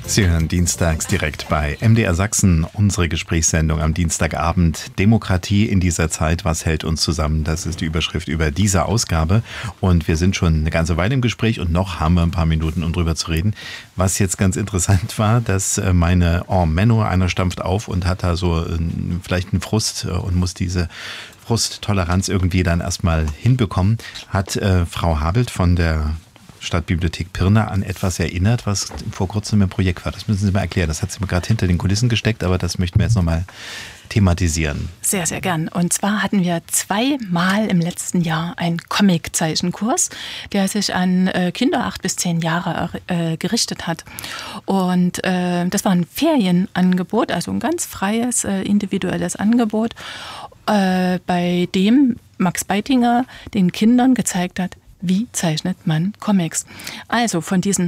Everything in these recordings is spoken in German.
Sie hören dienstags direkt bei MDR Sachsen unsere Gesprächssendung am Dienstagabend. Demokratie in dieser Zeit, was hält uns zusammen? Das ist die Überschrift über diese Ausgabe. Und wir sind schon eine ganze Weile im Gespräch und noch haben wir ein paar Minuten, um drüber zu reden. Was jetzt ganz interessant war, dass meine Menno, einer stampft auf und hat da so vielleicht einen Frust und muss diese Frusttoleranz irgendwie dann erstmal hinbekommen, hat Frau Habelt von der Stadtbibliothek Pirna an etwas erinnert, was vor kurzem im Projekt war. Das müssen Sie mal erklären. Das hat sie mir gerade hinter den Kulissen gesteckt, aber das möchten wir jetzt nochmal thematisieren. Sehr, sehr gern. Und zwar hatten wir 2-mal im letzten Jahr einen Comiczeichenkurs, der sich an Kinder 8 bis 10 Jahre gerichtet hat. Und das war ein Ferienangebot, also ein ganz freies, individuelles Angebot, bei dem Max Beitinger den Kindern gezeigt hat, wie zeichnet man Comics? Also von diesem,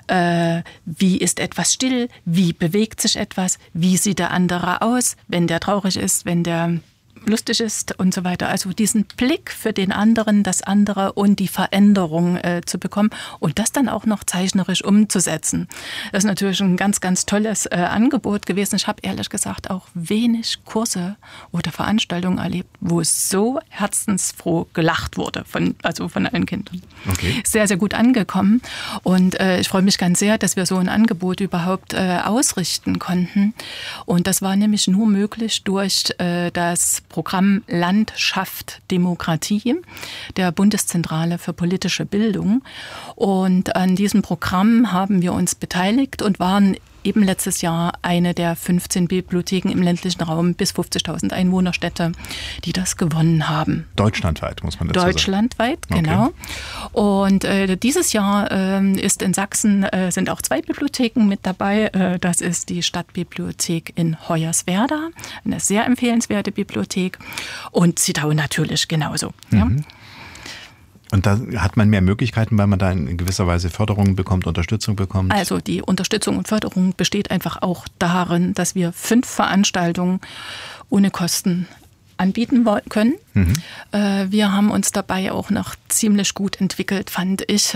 wie ist etwas still, wie bewegt sich etwas, wie sieht der andere aus, wenn der traurig ist, wenn der lustig ist und so weiter. Also diesen Blick für den anderen, das andere und die Veränderung zu bekommen und das dann auch noch zeichnerisch umzusetzen. Das ist natürlich ein ganz, ganz tolles Angebot gewesen. Ich habe ehrlich gesagt auch wenig Kurse oder Veranstaltungen erlebt, wo es so herzensfroh gelacht wurde, von allen Kindern. Okay. Sehr, sehr gut angekommen und ich freue mich ganz sehr, dass wir so ein Angebot überhaupt ausrichten konnten. Und das war nämlich nur möglich durch das Programm Landschaft Demokratie der Bundeszentrale für politische Bildung. Und an diesem Programm haben wir uns beteiligt und waren eben letztes Jahr eine der 15 Bibliotheken im ländlichen Raum bis 50.000 Einwohnerstädte, die das gewonnen haben. Deutschlandweit, muss man dazu sagen. Deutschlandweit, genau. Okay. Und dieses Jahr ist in Sachsen sind auch 2 Bibliotheken mit dabei. Das ist die Stadtbibliothek in Hoyerswerda, eine sehr empfehlenswerte Bibliothek, und Zittau natürlich genauso. Mhm. Ja. Und da hat man mehr Möglichkeiten, weil man da in gewisser Weise Förderung bekommt, Unterstützung bekommt? Also die Unterstützung und Förderung besteht einfach auch darin, dass wir 5 Veranstaltungen ohne Kosten anbieten können. Mhm. Wir haben uns dabei auch noch ziemlich gut entwickelt, fand ich,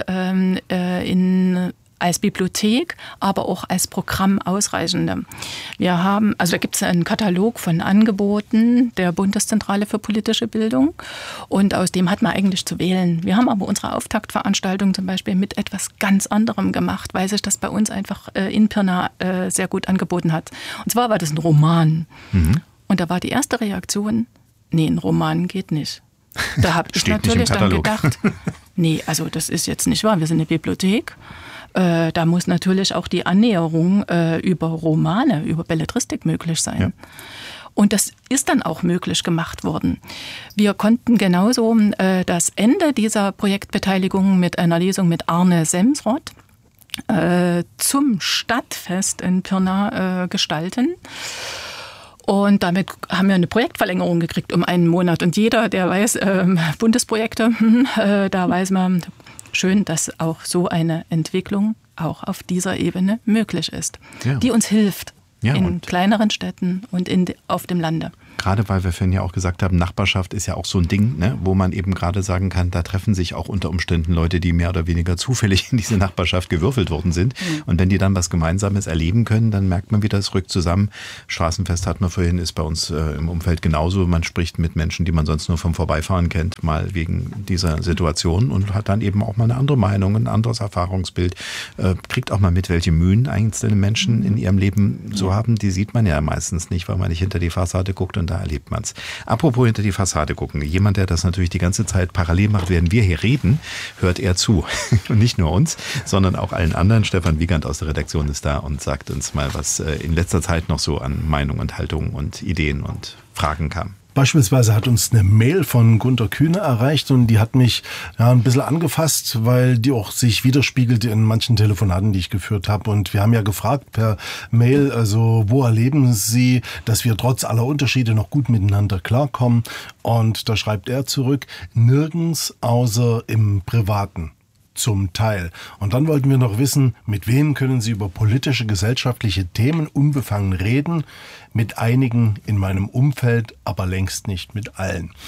als Bibliothek, aber auch als Programm ausreichende. Wir haben, also da gibt es einen Katalog von Angeboten der Bundeszentrale für politische Bildung und aus dem hat man eigentlich zu wählen. Wir haben aber unsere Auftaktveranstaltung zum Beispiel mit etwas ganz anderem gemacht, weil sich das bei uns einfach in Pirna sehr gut angeboten hat. Und zwar war das ein Roman. Mhm. Und da war die erste Reaktion, nee, ein Roman geht nicht. Da habe ich natürlich dann gedacht, nee, also das ist jetzt nicht wahr, wir sind eine Bibliothek. Da muss natürlich auch die Annäherung über Romane, über Belletristik möglich sein. Ja. Und das ist dann auch möglich gemacht worden. Wir konnten genauso das Ende dieser Projektbeteiligung mit einer Lesung mit Arne Semsrott zum Stadtfest in Pirna gestalten. Und damit haben wir eine Projektverlängerung gekriegt um 1 Monat. Und jeder, der weiß, Bundesprojekte, da weiß man, schön, dass auch so eine Entwicklung auch auf dieser Ebene möglich ist, ja, die uns hilft in kleineren Städten und auf dem Lande. Gerade weil wir vorhin ja auch gesagt haben, Nachbarschaft ist ja auch so ein Ding, ne, wo man eben gerade sagen kann, da treffen sich auch unter Umständen Leute, die mehr oder weniger zufällig in diese Nachbarschaft gewürfelt worden sind. Mhm. Und wenn die dann was Gemeinsames erleben können, dann merkt man wieder, es rückt zusammen. Straßenfest hatten wir vorhin, ist bei uns im Umfeld genauso. Man spricht mit Menschen, die man sonst nur vom Vorbeifahren kennt, mal wegen dieser Situation und hat dann eben auch mal eine andere Meinung, ein anderes Erfahrungsbild. Kriegt auch mal mit, welche Mühen einzelne Menschen in ihrem Leben so haben. Die sieht man ja meistens nicht, weil man nicht hinter die Fassade guckt und da erlebt man es. Apropos hinter die Fassade gucken. Jemand, der das natürlich die ganze Zeit parallel macht, während wir hier reden, hört er zu. Und nicht nur uns, sondern auch allen anderen. Stefan Wiegand aus der Redaktion ist da und sagt uns mal, was in letzter Zeit noch so an Meinung und Haltung und Ideen und Fragen kam. Beispielsweise hat uns eine Mail von Gunter Kühne erreicht und die hat mich ein bisschen angefasst, weil die auch sich widerspiegelte in manchen Telefonaten, die ich geführt habe. Und wir haben ja gefragt per Mail, also wo erleben Sie, dass wir trotz aller Unterschiede noch gut miteinander klarkommen? Und da schreibt er zurück, nirgends außer im Privaten. Zum Teil. Und dann wollten wir noch wissen, mit wem können Sie über politische, gesellschaftliche Themen unbefangen reden? Mit einigen in meinem Umfeld, aber längst nicht mit allen.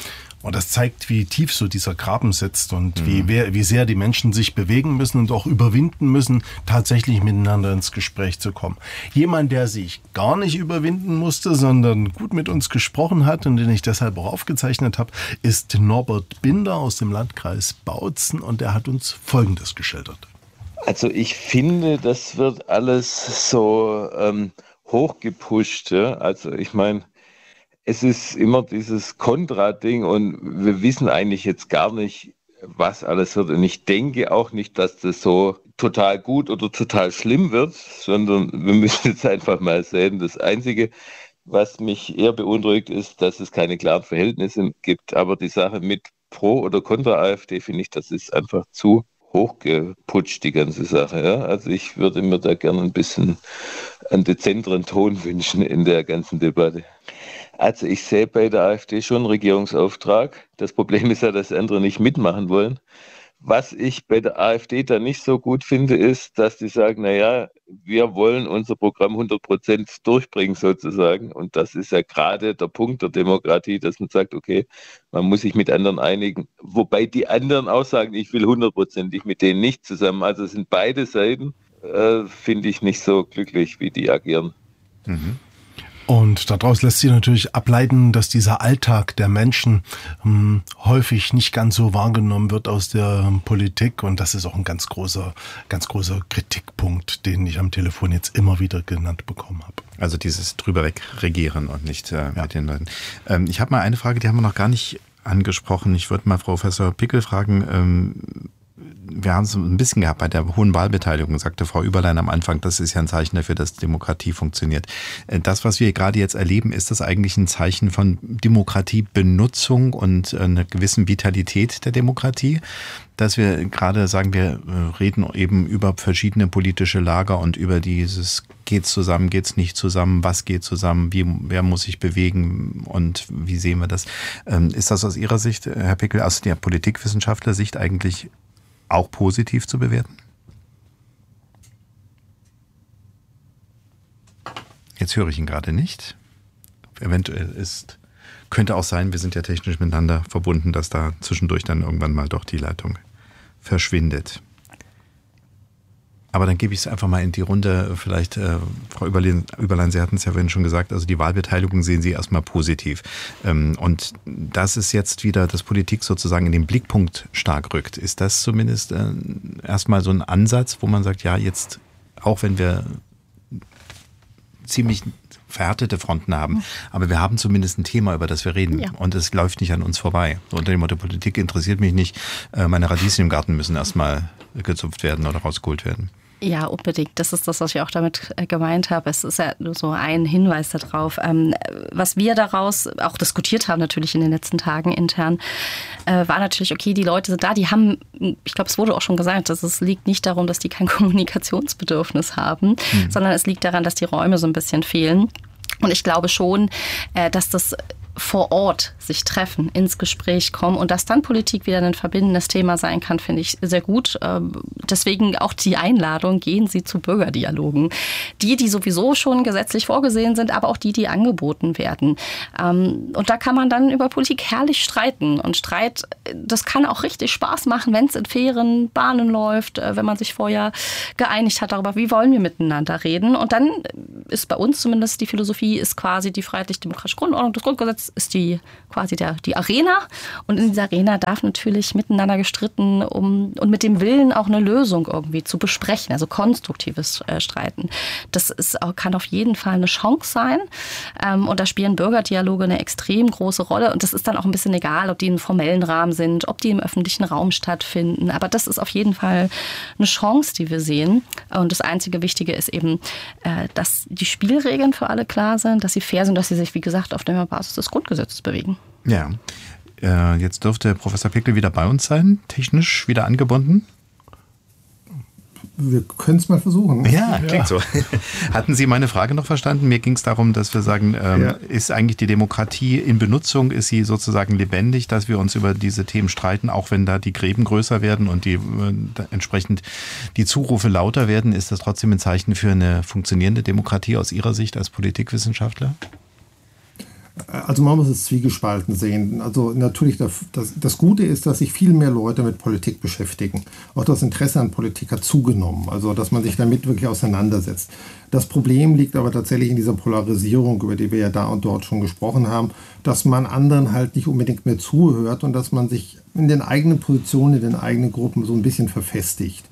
Und das zeigt, wie tief so dieser Graben sitzt und wie sehr die Menschen sich bewegen müssen und auch überwinden müssen, tatsächlich miteinander ins Gespräch zu kommen. Jemand, der sich gar nicht überwinden musste, sondern gut mit uns gesprochen hat und den ich deshalb auch aufgezeichnet habe, ist Norbert Binder aus dem Landkreis Bautzen und er hat uns Folgendes geschildert. Also ich finde, das wird alles so hochgepusht. Ja? Also ich meine, es ist immer dieses Kontra-Ding und wir wissen eigentlich jetzt gar nicht, was alles wird. Und ich denke auch nicht, dass das so total gut oder total schlimm wird, sondern wir müssen jetzt einfach mal sehen. Das Einzige, was mich eher beunruhigt, ist, dass es keine klaren Verhältnisse gibt. Aber die Sache mit Pro- oder Kontra-AfD finde ich, das ist einfach zu hochgeputscht, die ganze Sache. Ja? Also ich würde mir da gerne ein bisschen einen dezenteren Ton wünschen in der ganzen Debatte. Also ich sehe bei der AfD schon einen Regierungsauftrag. Das Problem ist ja, dass andere nicht mitmachen wollen. Was ich bei der AfD da nicht so gut finde, ist, dass die sagen, naja, wir wollen unser Programm 100% durchbringen sozusagen. Und das ist ja gerade der Punkt der Demokratie, dass man sagt, okay, man muss sich mit anderen einigen. Wobei die anderen auch sagen, ich will 100%, mit denen nicht zusammen. Also sind beide Seiten, finde ich nicht so glücklich, wie die agieren. Mhm. Und daraus lässt sich natürlich ableiten, dass dieser Alltag der Menschen häufig nicht ganz so wahrgenommen wird aus der Politik. Und das ist auch ein ganz großer Kritikpunkt, den ich am Telefon jetzt immer wieder genannt bekommen habe. Also dieses drüberweg regieren und nicht mit den Leuten. Ich habe mal eine Frage, die haben wir noch gar nicht angesprochen. Ich würde mal Frau Professor Pickel fragen, wir haben es ein bisschen gehabt bei der hohen Wahlbeteiligung, sagte Frau Überlein am Anfang, das ist ja ein Zeichen dafür, dass Demokratie funktioniert. Das, was wir gerade jetzt erleben, ist das eigentlich ein Zeichen von Demokratiebenutzung und einer gewissen Vitalität der Demokratie, dass wir gerade sagen, wir reden eben über verschiedene politische Lager und über dieses geht's zusammen, geht's nicht zusammen, was geht zusammen, wer muss sich bewegen und wie sehen wir das? Ist das aus Ihrer Sicht, Herr Pickel, aus der Politikwissenschaftler-Sicht eigentlich auch positiv zu bewerten? Jetzt höre ich ihn gerade nicht. Eventuell könnte auch sein, wir sind ja technisch miteinander verbunden, dass da zwischendurch dann irgendwann mal doch die Leitung verschwindet. Aber dann gebe ich es einfach mal in die Runde. Vielleicht, Frau Überlein, Sie hatten es ja vorhin schon gesagt, also die Wahlbeteiligung sehen Sie erstmal positiv. Und dass es jetzt wieder, dass Politik sozusagen in den Blickpunkt stark rückt, ist das zumindest erstmal so ein Ansatz, wo man sagt, ja, jetzt, auch wenn wir ziemlich verhärtete Fronten haben, aber wir haben zumindest ein Thema, über das wir reden. Ja. Und es läuft nicht an uns vorbei. So unter dem Motto, Politik interessiert mich nicht, meine Radieschen im Garten müssen erstmal gezupft werden oder rausgeholt werden. Ja, unbedingt. Das ist das, was ich auch damit gemeint habe. Es ist ja nur so ein Hinweis darauf. Was wir daraus auch diskutiert haben, natürlich in den letzten Tagen intern, war natürlich, okay, die Leute sind da, die haben, ich glaube, es wurde auch schon gesagt, dass es liegt nicht darum, dass die kein Kommunikationsbedürfnis haben, sondern es liegt daran, dass die Räume so ein bisschen fehlen. Und ich glaube schon, dass das vor Ort sich treffen, ins Gespräch kommen und dass dann Politik wieder ein verbindendes Thema sein kann, finde ich sehr gut. Deswegen auch die Einladung, gehen Sie zu Bürgerdialogen. Die sowieso schon gesetzlich vorgesehen sind, aber auch die angeboten werden. Und da kann man dann über Politik herrlich streiten. Und Streit, das kann auch richtig Spaß machen, wenn es in fairen Bahnen läuft, wenn man sich vorher geeinigt hat darüber, wie wollen wir miteinander reden. Und dann ist bei uns zumindest die Philosophie, ist quasi die freiheitlich-demokratische Grundordnung, das Grundgesetz ist quasi die Arena. Und in dieser Arena darf natürlich miteinander gestritten und mit dem Willen auch eine Lösung irgendwie zu besprechen, also konstruktives Streiten. Das kann auf jeden Fall eine Chance sein. Und da spielen Bürgerdialoge eine extrem große Rolle. Und das ist dann auch ein bisschen egal, ob die im formellen Rahmen sind, ob die im öffentlichen Raum stattfinden. Aber das ist auf jeden Fall eine Chance, die wir sehen. Und das einzige Wichtige ist eben, dass die Spielregeln für alle klar sind, dass sie fair sind, dass sie sich, wie gesagt, auf der Basis des Grundgesetzes bewegen. Ja, jetzt dürfte Professor Pickel wieder bei uns sein, technisch wieder angebunden. Wir können es mal versuchen. Ja, klingt so. Hatten Sie meine Frage noch verstanden? Mir ging es darum, dass wir sagen, ist eigentlich die Demokratie in Benutzung, ist sie sozusagen lebendig, dass wir uns über diese Themen streiten, auch wenn da die Gräben größer werden und die entsprechend die Zurufe lauter werden, ist das trotzdem ein Zeichen für eine funktionierende Demokratie aus Ihrer Sicht als Politikwissenschaftler? Also man muss es zwiegespalten sehen. Also natürlich, das Gute ist, dass sich viel mehr Leute mit Politik beschäftigen. Auch das Interesse an Politik hat zugenommen, also dass man sich damit wirklich auseinandersetzt. Das Problem liegt aber tatsächlich in dieser Polarisierung, über die wir ja da und dort schon gesprochen haben, dass man anderen halt nicht unbedingt mehr zuhört und dass man sich in den eigenen Positionen, in den eigenen Gruppen so ein bisschen verfestigt.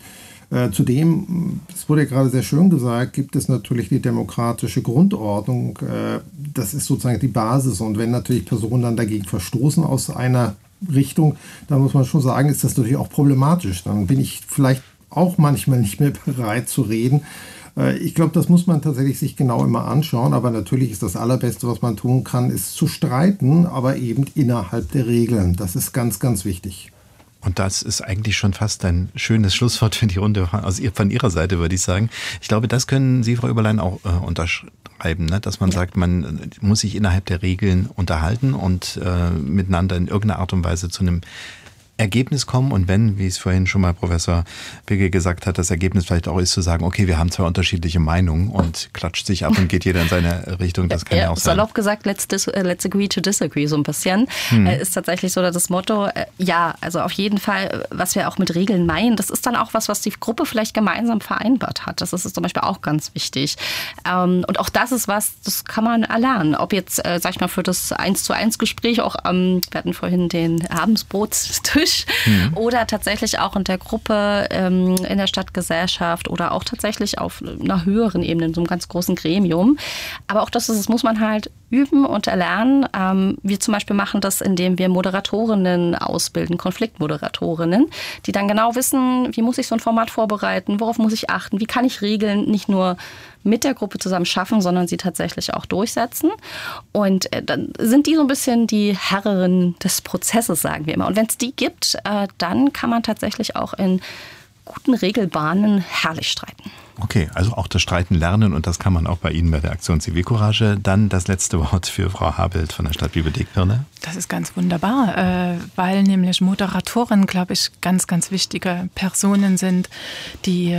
Zudem, es wurde ja gerade sehr schön gesagt, gibt es natürlich die demokratische Grundordnung. Das ist sozusagen die Basis. Und wenn natürlich Personen dann dagegen verstoßen aus einer Richtung, dann muss man schon sagen, ist das natürlich auch problematisch. Dann bin ich vielleicht auch manchmal nicht mehr bereit zu reden. Ich glaube, das muss man tatsächlich sich genau immer anschauen. Aber natürlich ist das Allerbeste, was man tun kann, ist zu streiten, aber eben innerhalb der Regeln. Das ist ganz, ganz wichtig. Und das ist eigentlich schon fast ein schönes Schlusswort für die Runde von Ihrer Seite, würde ich sagen. Ich glaube, das können Sie, Frau Überlein, auch unterschreiben, ne? Dass man sagt, man muss sich innerhalb der Regeln unterhalten und miteinander in irgendeiner Art und Weise zu einem Ergebnis kommen. Und wenn, wie es vorhin schon mal Professor Bigge gesagt hat, das Ergebnis vielleicht auch ist zu sagen, okay, wir haben zwei unterschiedliche Meinungen und klatscht sich ab und geht jeder in seine Richtung. Das kann ja auch sein. Salopp gesagt, let's agree to disagree so ein bisschen. Ist tatsächlich so das Motto. Ja, also auf jeden Fall, was wir auch mit Regeln meinen, das ist dann auch was die Gruppe vielleicht gemeinsam vereinbart hat. Das ist zum Beispiel auch ganz wichtig. Und auch das ist das kann man erlernen. Ob jetzt, sag ich mal, für das 1:1 Gespräch auch wir hatten vorhin den Abendsbrotstisch oder tatsächlich auch in der Gruppe, in der Stadtgesellschaft oder auch tatsächlich auf einer höheren Ebene, in so einem ganz großen Gremium. Aber auch das muss man halt üben und erlernen. Wir zum Beispiel machen das, indem wir Moderatorinnen ausbilden, Konfliktmoderatorinnen, die dann genau wissen, wie muss ich so ein Format vorbereiten, worauf muss ich achten, wie kann ich Regeln nicht nur mit der Gruppe zusammen schaffen, sondern sie tatsächlich auch durchsetzen. Und dann sind die so ein bisschen die Herrinnen des Prozesses, sagen wir immer. Und wenn es die gibt, dann kann man tatsächlich auch in guten Regelbahnen herrlich streiten. Okay, also auch das Streiten lernen und das kann man auch bei Ihnen bei der Aktion Zivilcourage. Dann das letzte Wort für Frau Habelt von der Stadtbibliothek Pirna. Das ist ganz wunderbar, weil nämlich Moderatoren, glaube ich, ganz, ganz wichtige Personen sind, die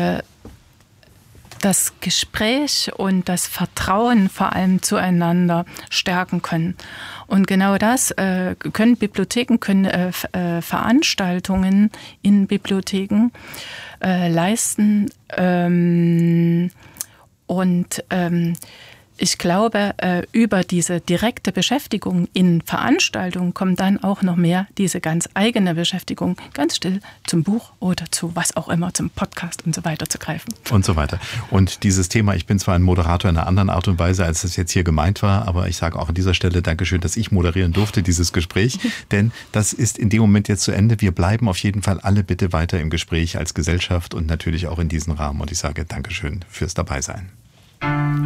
das Gespräch und das Vertrauen vor allem zueinander stärken können. Und genau das können Bibliotheken, können Veranstaltungen in Bibliotheken leisten. Ich glaube, über diese direkte Beschäftigung in Veranstaltungen kommt dann auch noch mehr diese ganz eigene Beschäftigung, ganz still zum Buch oder zu was auch immer, zum Podcast und so weiter zu greifen. Und so weiter. Und dieses Thema, ich bin zwar ein Moderator in einer anderen Art und Weise, als es jetzt hier gemeint war, aber ich sage auch an dieser Stelle Dankeschön, dass ich moderieren durfte, dieses Gespräch, denn das ist in dem Moment jetzt zu Ende. Wir bleiben auf jeden Fall alle bitte weiter im Gespräch als Gesellschaft und natürlich auch in diesem Rahmen. Und ich sage Dankeschön fürs Dabeisein.